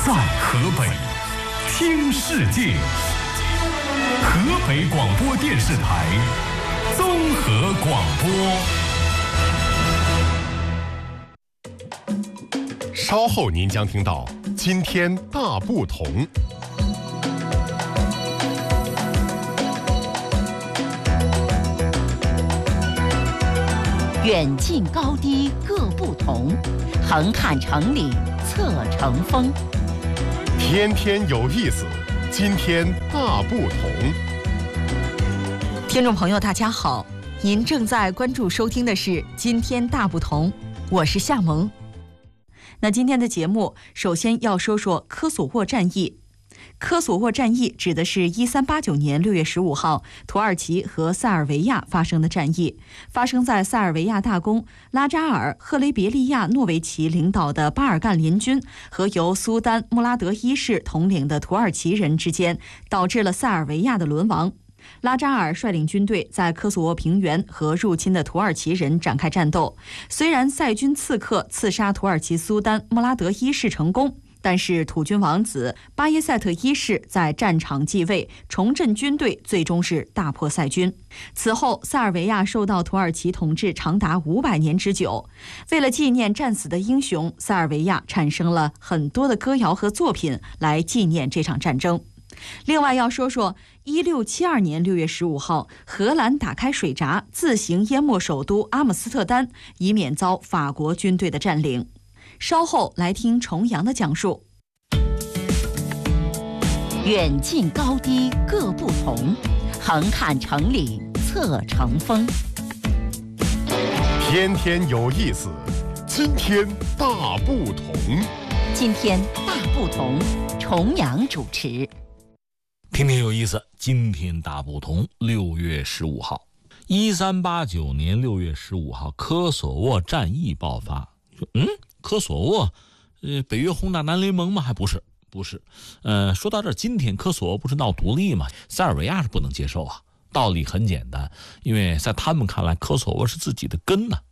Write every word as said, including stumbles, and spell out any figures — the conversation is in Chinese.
在河北，听世界。河北广播电视台综合广播。 稍后您将听到今天大不同。 远近高低各不同，横看成岭侧成峰。 天天有意思，今天大不同。 听众朋友大家好，您正在关注收听的是今天大不同，我是夏萌。那今天的节目首先要说说科索沃战役。科索沃战役指的是一三八九年六月十五号土耳其和塞尔维亚发生的战役，发生在塞尔维亚大公拉扎尔·赫雷别利亚诺维奇领导的巴尔干联军和由苏丹穆拉德一世统领的土耳其人之间，导致了塞尔维亚的沦亡。拉扎尔率领军队在科索沃平原和入侵的土耳其人展开战斗，虽然塞军刺客刺杀土耳其苏丹穆拉德一世成功，但是土军王子巴耶塞特一世在战场继位，重振军队，最终是大破塞军。此后，塞尔维亚受到土耳其统治长达五百年之久。为了纪念战死的英雄，塞尔维亚产生了很多的歌谣和作品来纪念这场战争。另外要说说一六七二年六月十五号，荷兰打开水闸，自行淹没首都阿姆斯特丹，以免遭法国军队的占领。稍后来听重阳的讲述。远近高低各不同，横看成岭侧成峰。 天天有意思，今天大不同。 今天大不同，重阳主持。 天天有意思，今天大不同。六月十五号，一三八九年六月十五号，科索沃战役爆发。说，嗯，科索沃，呃，北约轰炸南联盟吗？还不是，不是。呃，说到这儿，今天科索沃不是闹独立吗？塞尔维亚是不能接受啊。道理很简单，因为在他们看来，科索沃是自己的根呢、啊。